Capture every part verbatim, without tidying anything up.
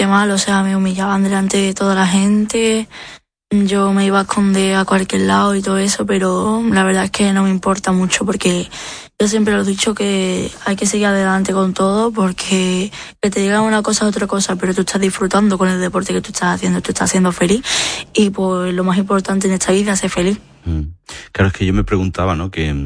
bastante mal, o sea, me humillaban delante de toda la gente, yo me iba a esconder a cualquier lado y todo eso, pero la verdad es que no me importa mucho porque yo siempre lo he dicho que hay que seguir adelante con todo porque que te digan una cosa es otra cosa, pero tú estás disfrutando con el deporte que tú estás haciendo, tú estás siendo feliz y pues lo más importante en esta vida es ser feliz. Mm. Claro, es que yo me preguntaba, ¿no? Que,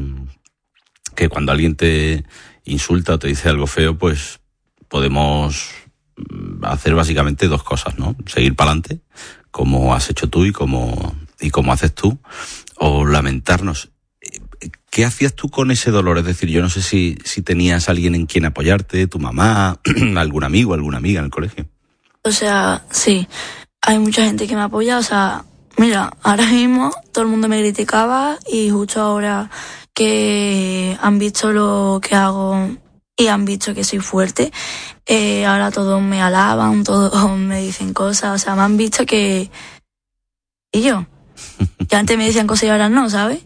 que cuando alguien te insulta o te dice algo feo, pues podemos hacer básicamente dos cosas, ¿no? Seguir para adelante, como has hecho tú y como, y como haces tú, o lamentarnos. ¿Qué hacías tú con ese dolor? Es decir, yo no sé si, si tenías alguien en quien apoyarte, tu mamá, algún amigo, alguna amiga en el colegio. O sea, sí, hay mucha gente que me apoya, o sea, mira, ahora mismo todo el mundo me criticaba y justo ahora que han visto lo que hago y han visto que soy fuerte, eh, ahora todos me alaban, todos me dicen cosas, o sea, me han visto que... Y yo, que antes me decían cosas y ahora no, ¿sabes?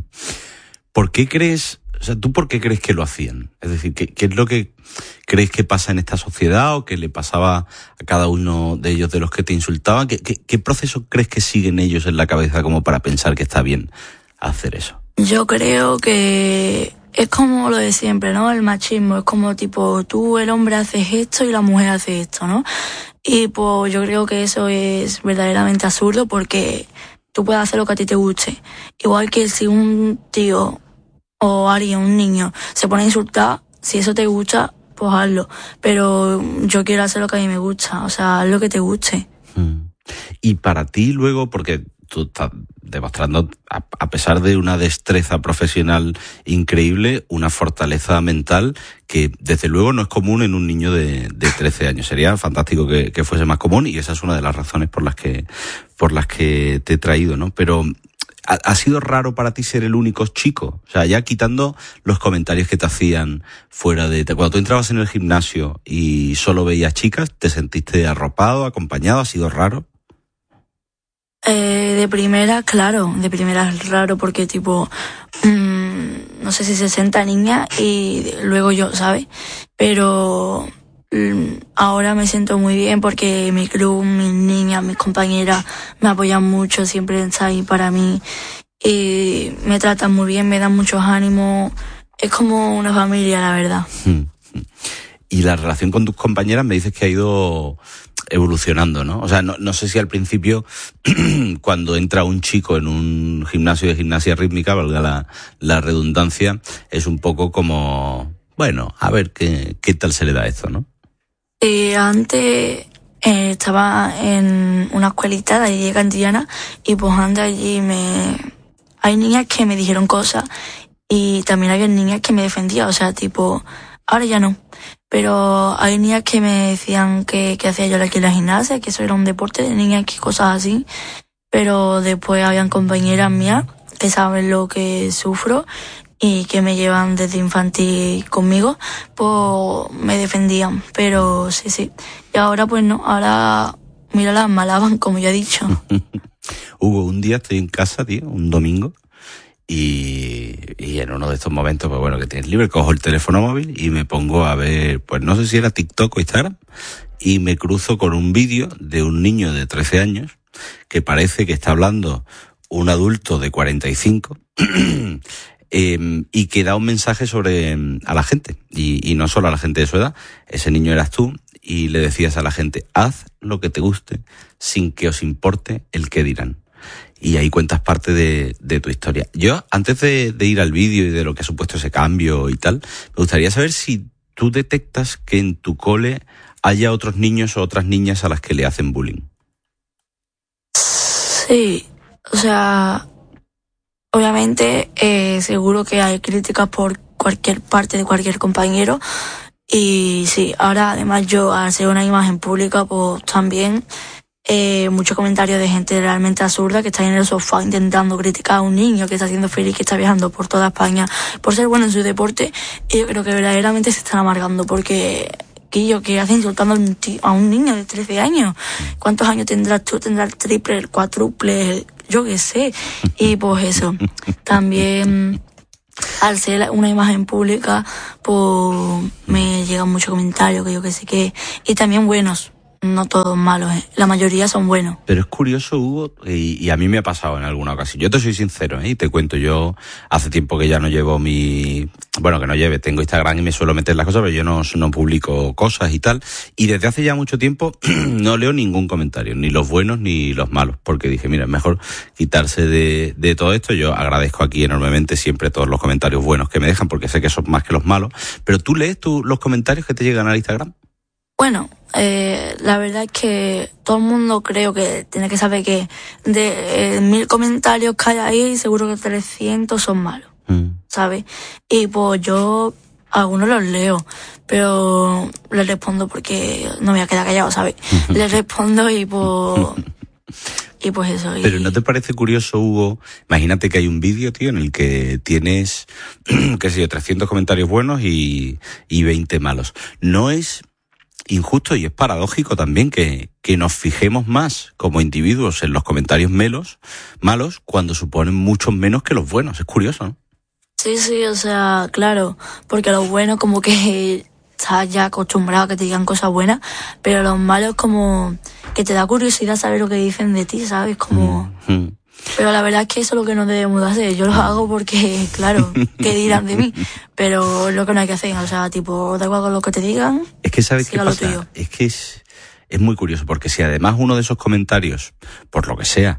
¿Por qué crees, o sea, tú por qué crees que lo hacían? Es decir, ¿qué, qué es lo que crees que pasa en esta sociedad o que le pasaba a cada uno de ellos de los que te insultaban? ¿Qué, qué, qué proceso crees que siguen ellos en la cabeza como para pensar que está bien hacer eso? Yo creo que es como lo de siempre, ¿no? El machismo es como tipo, tú el hombre haces esto y la mujer hace esto, ¿no? Y pues yo creo que eso es verdaderamente absurdo porque tú puedes hacer lo que a ti te guste. Igual que si un tío o alguien, un niño, se pone a insultar, si eso te gusta, pues hazlo. Pero yo quiero hacer lo que a mí me gusta, o sea, haz lo que te guste. Mm. Y para ti luego, porque tú estás demostrando, a, a pesar de una destreza profesional increíble, una fortaleza mental que desde luego no es común en un niño de, de trece años. Sería fantástico que, que fuese más común y esa es una de las razones por las que, por las que te he traído, ¿no? Pero ¿ha, ha sido raro para ti ser el único chico? O sea, ya quitando los comentarios que te hacían fuera de... Cuando tú entrabas en el gimnasio y solo veías chicas, ¿te sentiste arropado, acompañado? ¿Ha sido raro? Eh, de primera, claro, de primera es raro porque tipo, mmm, no sé si sesenta niñas y luego yo, ¿sabes? Pero mmm, ahora me siento muy bien porque mi club, mis niñas, mis compañeras me apoyan mucho, siempre están ahí para mí y me tratan muy bien, me dan muchos ánimos, es como una familia, la verdad. Y la relación con tus compañeras me dices que ha ido evolucionando, ¿no? O sea, no, no sé si al principio, cuando entra un chico en un gimnasio de gimnasia rítmica, valga la, la redundancia, es un poco como, bueno, a ver qué, qué tal se le da esto, ¿no? Eh, antes eh, estaba en una escuelita de allí de Cantillana y pues antes allí me... Hay niñas que me dijeron cosas y también había niñas que me defendían, o sea, tipo, ahora ya no. Pero hay niñas que me decían que, que hacía yo aquí en la gimnasia, que eso era un deporte de niñas, que cosas así. Pero después habían compañeras mías que saben lo que sufro y que me llevan desde infantil conmigo, pues me defendían. Pero sí, sí. Y ahora pues no, ahora míralas, me alaban, como ya he dicho. Hugo, un día estoy en casa, tío, un domingo, Y, y en uno de estos momentos, pues bueno, que tienes libre, cojo el teléfono móvil y me pongo a ver, pues no sé si era TikTok o Instagram, y me cruzo con un vídeo de un niño de trece años que parece que está hablando un adulto de cuarenta y cinco eh, y que da un mensaje sobre a la gente, y, y no solo a la gente de su edad. Ese niño eras tú y le decías a la gente, haz lo que te guste sin que os importe el qué dirán. Y ahí cuentas parte de, de tu historia. Yo, antes de, de ir al vídeo y de lo que ha supuesto ese cambio y tal, me gustaría saber si tú detectas que en tu cole haya otros niños o otras niñas a las que le hacen bullying. Sí, o sea, obviamente eh, seguro que hay críticas por cualquier parte de cualquier compañero y sí, ahora además yo al ser una imagen pública pues también... Eh, muchos comentarios de gente realmente absurda que está en el sofá intentando criticar a un niño que está siendo feliz, que está viajando por toda España por ser bueno en su deporte, y yo creo que verdaderamente se están amargando porque Quillo, ¿qué hace insultando a un, tío, a un niño de trece años? ¿Cuántos años tendrás tú? ¿Tendrás el triple, el cuádruple, el, yo qué sé? Y pues eso, también al ser una imagen pública pues me llegan muchos comentarios que yo qué sé qué, y también buenos. no todos malos, ¿eh? La mayoría son buenos. Pero es curioso, Hugo, y, y a mí me ha pasado en alguna ocasión. Yo te soy sincero, ¿eh? Y te cuento, yo hace tiempo que ya no llevo mi... Bueno, que no lleve, tengo Instagram y me suelo meter las cosas, pero yo no, no publico cosas y tal. Y desde hace ya mucho tiempo no leo ningún comentario, ni los buenos ni los malos, porque dije, mira, es mejor quitarse de, de todo esto. Yo agradezco aquí enormemente siempre todos los comentarios buenos que me dejan, porque sé que son más que los malos. Pero ¿tú lees tú los comentarios que te llegan al Instagram? Bueno, eh, la verdad es que todo el mundo creo que tiene que saber que de eh, mil comentarios que hay ahí, seguro que trescientos son malos, mm. ¿sabes? Y pues yo algunos los leo, pero les respondo porque no me voy a quedar callado, ¿sabes? Les respondo y pues... Y pues eso. Y... Pero ¿no te parece curioso, Hugo? Imagínate que hay un vídeo, tío, en el que tienes, qué sé yo, trescientos comentarios buenos y, y veinte malos. ¿No es injusto y es paradójico también que, que nos fijemos más como individuos en los comentarios melos, malos cuando suponen muchos menos que los buenos? Es curioso, ¿no? Sí, sí, o sea, claro, porque los buenos como que estás ya acostumbrado a que te digan cosas buenas, pero los malos como que te da curiosidad saber lo que dicen de ti, ¿sabes? Como... Mm-hmm. Pero la verdad es que eso es lo que no debemos de hacer. Yo lo hago porque, claro, ¿qué dirán de mí? Pero es lo que no hay que hacer. O sea, tipo, da igual con lo que te digan. Es que, ¿sabes qué pasa? Es que es, es muy curioso, porque si además uno de esos comentarios, por lo que sea,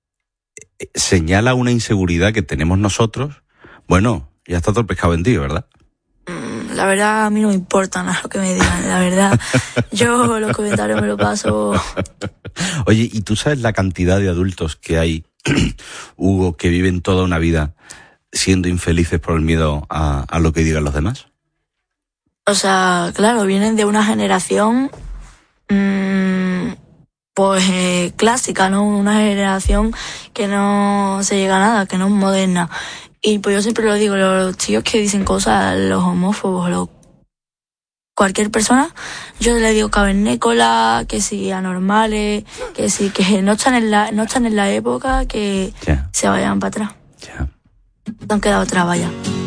señala una inseguridad que tenemos nosotros, bueno, ya está todo el pescado vendido, ¿verdad? La verdad, a mí no me importa nada lo que me digan, la verdad. Yo los comentarios me lo paso... Oye, ¿y tú sabes la cantidad de adultos que hay, Hugo, que viven toda una vida siendo infelices por el miedo a, a lo que digan los demás? O sea, claro, vienen de una generación mmm, pues eh, clásica, ¿no? Una generación que no se llega a nada, que no es moderna. Y pues yo siempre lo digo, los tíos que dicen cosas, los homófobos, los... cualquier persona, yo le digo cavernícola, que si anormales, que si que no están en la, no están en la época, que yeah. se vayan para atrás. Yeah. Han quedado atrás, vaya.